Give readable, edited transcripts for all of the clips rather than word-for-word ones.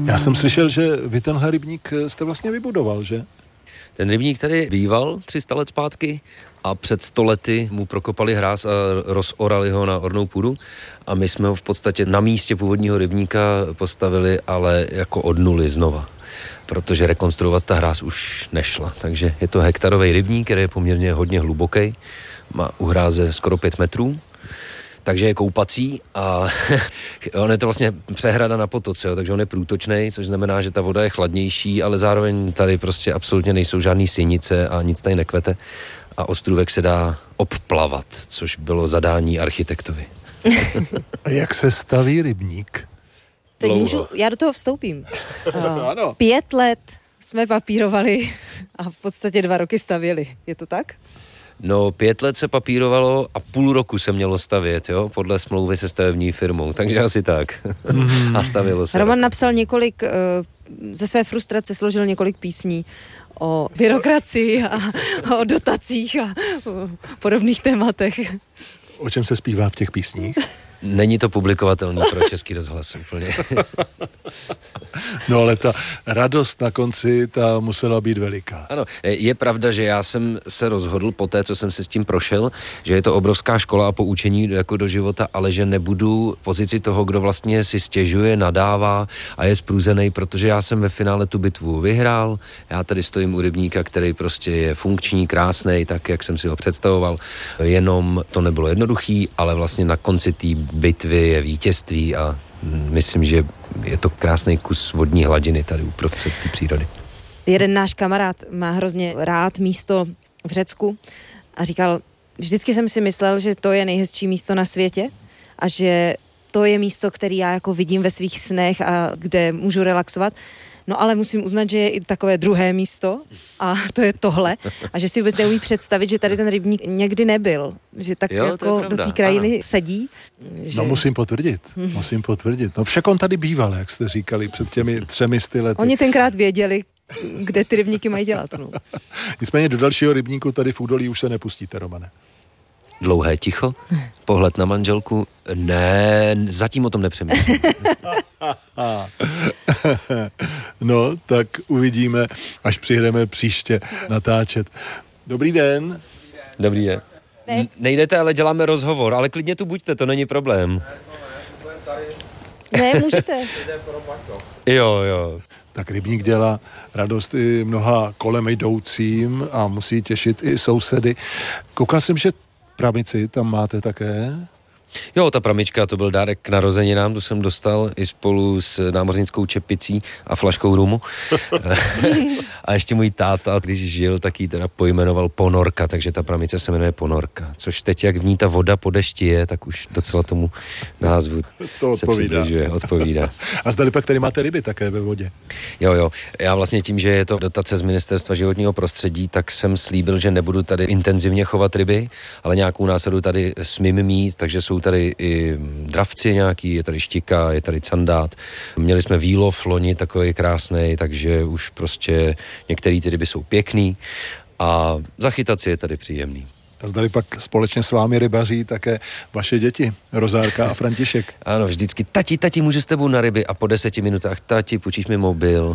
Já jsem slyšel, že vy tenhle rybník jste vlastně vybudoval, že? Ten rybník tady býval 300 let zpátky a před 100 lety mu prokopali hráz a rozorali ho na ornou půdu a my jsme ho v podstatě na místě původního rybníka postavili, ale jako od nuly znova, protože rekonstruovat ta hráz už nešla. Takže je to hektarový rybník, který je poměrně hodně hluboký, má u hráze skoro 5 metrů, takže je koupací a on je to vlastně přehrada na potoce, jo, takže on je průtočnej, což znamená, že ta voda je chladnější, ale zároveň tady prostě absolutně nejsou žádný sinice a nic tady nekvete a ostrůvek se dá obplavat, což bylo zadání architektovi. A jak se staví rybník? Teď já do toho vstoupím. Ano. 5 let jsme papírovali a v podstatě 2 roky stavěli. Je to tak? No, 5 let se papírovalo a půl roku se mělo stavět, jo, podle smlouvy se stavební firmou, takže asi tak. A stavilo se. Roman napsal několik, ze své frustrace složil několik písní o byrokracii a o dotacích a o podobných tématech. O čem se zpívá v těch písních? Není to publikovatelný pro Český rozhlas úplně. No ale ta radost na konci, ta musela být veliká. Ano, je pravda, že já jsem se rozhodl po té, co jsem se s tím prošel, že je to obrovská škola a poučení jako do života, ale že nebudu v pozici toho, kdo vlastně si stěžuje, nadává a je zprůzenej, protože já jsem ve finále tu bitvu vyhrál. Já tady stojím u rybníka, který prostě je funkční, krásnej, tak jak jsem si ho představoval. Jenom to nebylo jednoduchý, ale vlastně na konci té bitvy je vítězství a myslím, že je to krásný kus vodní hladiny tady uprostřed té přírody. Jeden náš kamarád má hrozně rád místo v Řecku a říkal, vždycky jsem si myslel, že to je nejhezčí místo na světě a že to je místo, který já jako vidím ve svých snech a kde můžu relaxovat. No ale musím uznat, že je i takové druhé místo a to je tohle a že si vůbec neumí představit, že tady ten rybník někdy nebyl. Že tak jo, jako do té krajiny ano. Sedí. Že... No musím potvrdit. No však on tady býval, jak jste říkali, před těmi 300 lety. Oni tenkrát věděli, kde ty rybníky mají dělat. No. Nicméně do dalšího rybníku tady v údolí už se nepustíte, Romane. Dlouhé ticho, pohled na manželku. Ne, zatím o tom nepřemýšlím. No, tak uvidíme, až přijedeme příště natáčet. Dobrý den. Dobrý den. Nejdete, ale děláme rozhovor, ale klidně tu buďte, to není problém. Ne, můžete. Jo. Tak rybník dělá radost i mnoha kolem jdoucím a musí těšit i sousedy. Koukal jsem, že pramici tam máte také? Jo, ta pramička, to byl dárek k narozeninám, tu jsem dostal i spolu s námořnickou čepicí a flaškou rumu. A ještě můj táta, když žil, tak ji teda pojmenoval Ponorka, takže ta pramice se jmenuje Ponorka. Což teď, jak v ní ta voda po dešti je, tak už docela tomu názvu to se odpovídá. A zdali pak tady máte ryby také ve vodě? Jo. Já vlastně tím, že je to dotace z Ministerstva životního prostředí, tak jsem slíbil, že nebudu tady intenzivně chovat ryby, ale nějakou násadu tady smím mít, takže jsou tady i dravci nějaký, je tady štika, je tady candát. Měli jsme výlov loni takový krásnej, takže už prostě některé ty ryby jsou pěkný a zachytat si je tady příjemný. A zdali pak společně s vámi rybaří také vaše děti, Rozárka a František. Ano, vždycky, tati, můžu s tebou na ryby a po 10 minutách, tati, půjčíš mi mobil.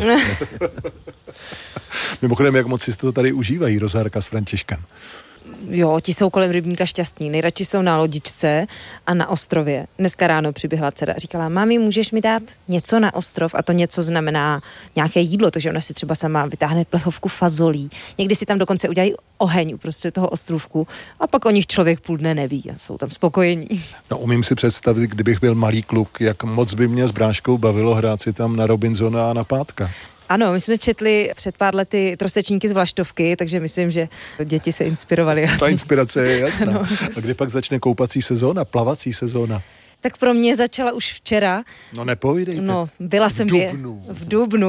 Mimochodem, jak moc si to tady užívají Rozárka s Františkem? Jo, ti jsou kolem rybníka šťastní. Nejradši jsou na lodičce a na ostrově. Dneska ráno přiběhla dcera a říkala, mami, můžeš mi dát něco na ostrov? A to něco znamená nějaké jídlo, takže ona si třeba sama vytáhne plechovku fazolí. Někdy si tam dokonce udělají oheň uprostřed toho ostrůvku a pak o nich člověk půl dne neví a jsou tam spokojení. No, umím si představit, kdybych byl malý kluk, jak moc by mě s bráškou bavilo hrát si tam na Robinsona a na Pátka. Ano, my jsme četli před pár lety Trosečníky z Vlaštovky, takže myslím, že děti se inspirovaly. Ta inspirace je jasná. No. A kdy pak začne koupací sezóna, plavací sezóna? Tak pro mě začala už včera. No nepovídejte. No, byla jsem v Dubnu.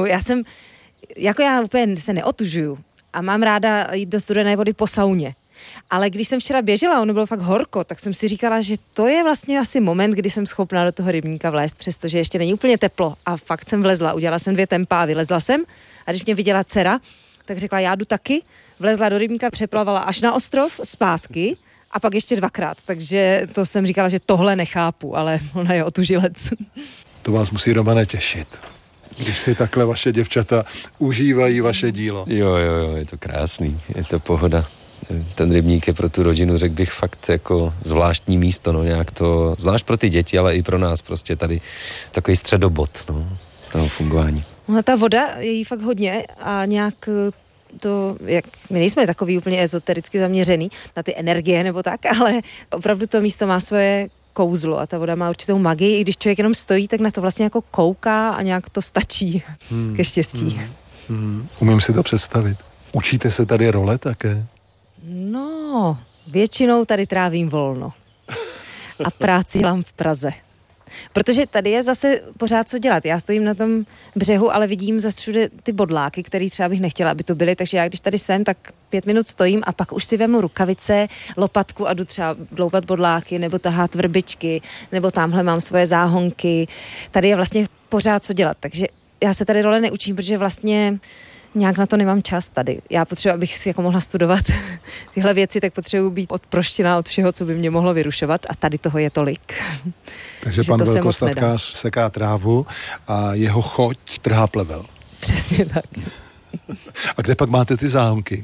Já úplně se neotužuju a mám ráda jít do studené vody po sauně. Ale když jsem včera běžela, ono bylo fakt horko, tak jsem si říkala, že to je vlastně asi moment, kdy jsem schopná do toho rybníka vlézt, přestože ještě není úplně teplo. A fakt jsem vlezla, udělala jsem 2 tempa a vylezla jsem. A když mě viděla dcera, tak řekla, já jdu taky. Vlezla do rybníka, přeplavala až na ostrov, zpátky a pak ještě 2krát. Takže to jsem říkala, že tohle nechápu, ale ona je otužilec. To vás musí, Romane, těšit. když si takhle vaše děvčata užívají vaše dílo. Jo, je to krásný, je to pohoda. Ten rybník je pro tu rodinu, řekl bych, fakt jako zvláštní místo, no, nějak to, zvlášť pro ty děti, ale i pro nás prostě tady takový středobod, no, toho fungování. No, ta voda je jí fakt hodně a nějak to, jak my nejsme takový úplně ezotericky zaměřený na ty energie nebo tak, ale opravdu to místo má svoje kouzlo a ta voda má určitou magii, i když člověk jenom stojí, tak na to vlastně jako kouká a nějak to stačí ke štěstí. Umím si to představit. Učíte se tady role také? No, většinou tady trávím volno. A práci dělám v Praze. Protože tady je zase pořád co dělat. Já stojím na tom břehu, ale vidím zase všude ty bodláky, které třeba bych nechtěla, aby to byly. Takže já když tady jsem, tak 5 minut stojím a pak už si vemu rukavice, lopatku a jdu třeba dloupat bodláky nebo tahat vrbičky, nebo tamhle mám svoje záhonky. Tady je vlastně pořád co dělat. Takže já se tady role neučím, protože vlastně nějak na to nemám čas tady. Já potřebuji, abych si jako mohla studovat tyhle věci, tak potřebuji být odproštěná od všeho, co by mě mohlo vyrušovat a tady toho je tolik. Takže pan velkostatkář seká trávu a jeho choť trhá plevel. Přesně tak. A kde pak máte ty záhonky?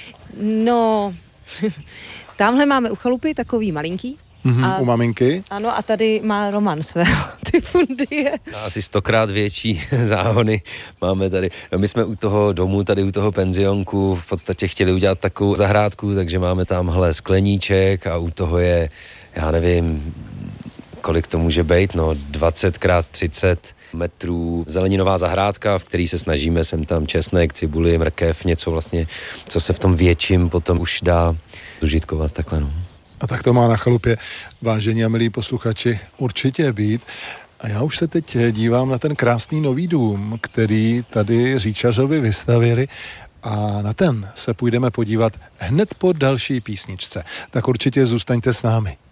No, tamhle máme u chalupy takový malinký. U maminky? Ano, a tady má Roman svého ty fundie. Asi 100krát větší záhony máme tady. No my jsme u toho domu, tady u toho penzionku v podstatě chtěli udělat takovou zahrádku, takže máme tamhle skleníček a u toho je, já nevím, kolik to může být, no 20x30 metrů zeleninová zahrádka, v který se snažíme sem tam česnek, cibuli, mrkev, něco vlastně, co se v tom větším potom už dá zužitkovat takhle, no. A tak to má na chalupě, vážení a milí posluchači, určitě být. A já už se teď dívám na ten krásný nový dům, který tady Říčařovi vystavili a na ten se půjdeme podívat hned po další písničce. Tak určitě zůstaňte s námi.